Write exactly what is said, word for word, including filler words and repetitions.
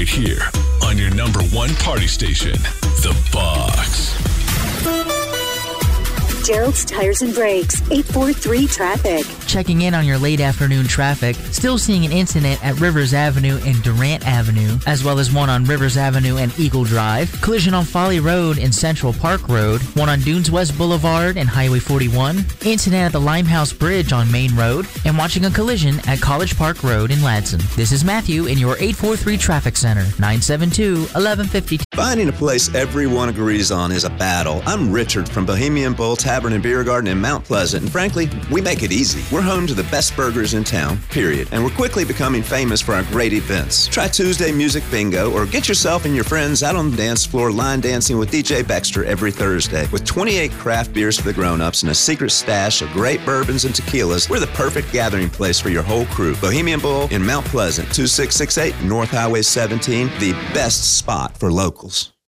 right here on your number one party station, The Box. Gerald's Tires and Brakes, eight four three traffic. Checking in on your late afternoon traffic. Still seeing an incident at Rivers Avenue and Durant Avenue, as well as one on Rivers Avenue and Eagle Drive. Collision on Folly Road and Central Park Road. One on Dunes West Boulevard and Highway forty-one. Incident at the Limehouse Bridge on Main Road. And watching a collision at College Park Road in Ladson. This is Matthew in your eight four three Traffic Center, nine seven two, one one five two. Finding a place everyone agrees on is a battle. I'm Richard from Bohemian Bull Tavern and Beer Garden in Mount Pleasant, and frankly, we make it easy. We're home to the best burgers in town, period, and we're quickly becoming famous for our great events. Try Tuesday Music Bingo, or get yourself and your friends out on the dance floor line dancing with D J Baxter every Thursday. With twenty-eight craft beers for the grown-ups and a secret stash of great bourbons and tequilas, we're the perfect gathering place for your whole crew. Bohemian Bull in Mount Pleasant, two six six eight North Highway seventeen, the best spot for locals.